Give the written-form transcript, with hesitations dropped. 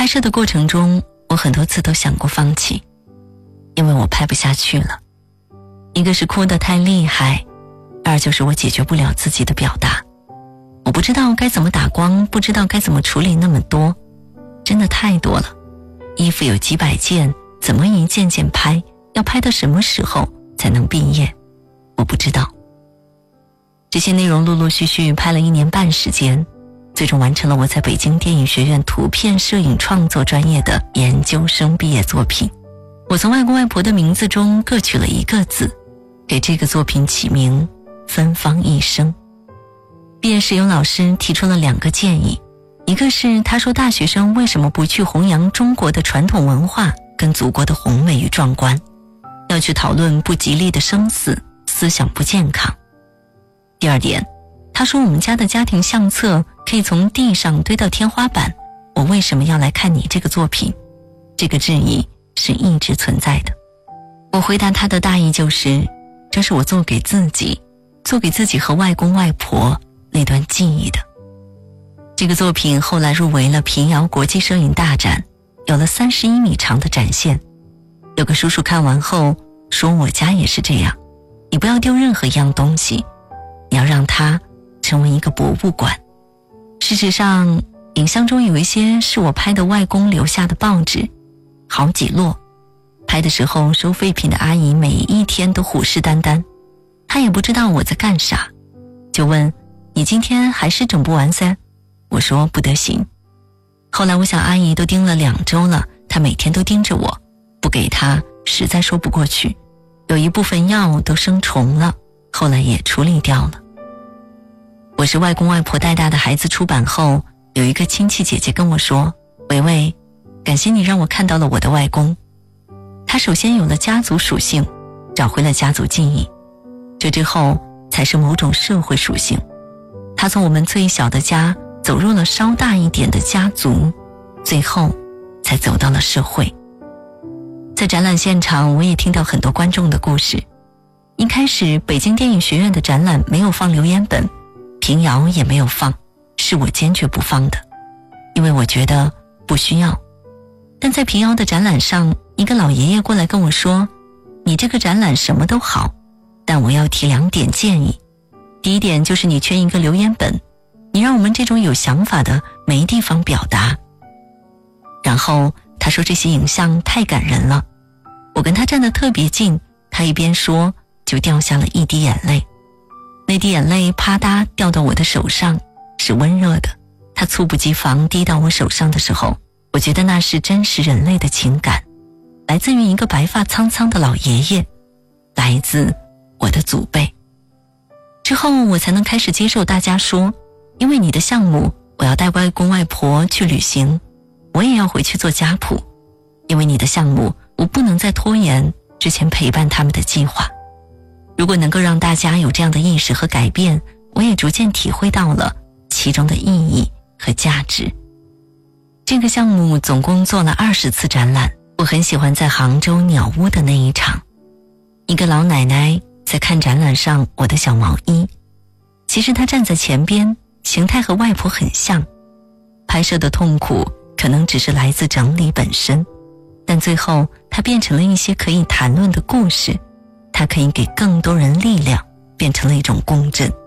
拍摄的过程中，我很多次都想过放弃，因为我拍不下去了。一个是哭得太厉害，二就是我解决不了自己的表达。我不知道该怎么打光，不知道该怎么处理那么多，真的太多了。衣服有几百件，怎么一件件拍，要拍到什么时候才能毕业，我不知道。这些内容陆陆续续拍了1年半时间，最终完成了我在北京电影学院图片摄影创作专业的研究生毕业作品。我从外公外婆的名字中各取了一个字，给这个作品起名芬芳一生。毕业时有老师提出了2个建议，一个是他说大学生为什么不去弘扬中国的传统文化跟祖国的宏伟与壮观，要去讨论不吉利的生死，思想不健康。第二点，他说我们家的家庭相册可以从地上堆到天花板，我为什么要来看你这个作品？这个质疑是一直存在的。我回答他的大意就是，这是我做给自己和外公外婆那段记忆的。这个作品后来入围了平遥国际摄影大展，有了31米长的展现。有个叔叔看完后说，我家也是这样，你不要丢任何一样东西，你要让它成为一个博物馆。事实上，影像中有一些是我拍的外公留下的报纸，好几摞。拍的时候，收废品的阿姨每一天都虎视眈眈，她也不知道我在干啥，就问，你今天还是整不完噻？我说不得行。后来我想阿姨都盯了2周了，她每天都盯着我，不给她实在说不过去。有一部分药都生虫了，后来也处理掉了。我是外公外婆带大的孩子出版后，有一个亲戚姐姐跟我说，维维，感谢你让我看到了我的外公。他首先有了家族属性，找回了家族记忆，这之后才是某种社会属性。他从我们最小的家走入了稍大一点的家族，最后才走到了社会。在展览现场，我也听到很多观众的故事。一开始北京电影学院的展览没有放留言本，平遥也没有放，是我坚决不放的，因为我觉得不需要。但在平遥的展览上，一个老爷爷过来跟我说，你这个展览什么都好，但我要提2点建议。第一点就是你缺一个留言本，你让我们这种有想法的没地方表达。然后他说这些影像太感人了，我跟他站得特别近，他一边说就掉下了一滴眼泪。那滴眼泪啪嗒掉到我的手上，是温热的，他猝不及防滴到我手上的时候，我觉得那是真实人类的情感，来自于一个白发苍苍的老爷爷，来自我的祖辈。之后我才能开始接受大家说，因为你的项目，我要带外公外婆去旅行，我也要回去做家谱。因为你的项目，我不能再拖延之前陪伴他们的计划。如果能够让大家有这样的意识和改变，我也逐渐体会到了其中的意义和价值。这个项目总共做了20次展览，我很喜欢在杭州鸟屋的那一场。一个老奶奶在看展览上我的小毛衣，其实她站在前边，形态和外婆很像。拍摄的痛苦可能只是来自整理本身，但最后它变成了一些可以谈论的故事，它可以给更多人力量，变成了一种共振。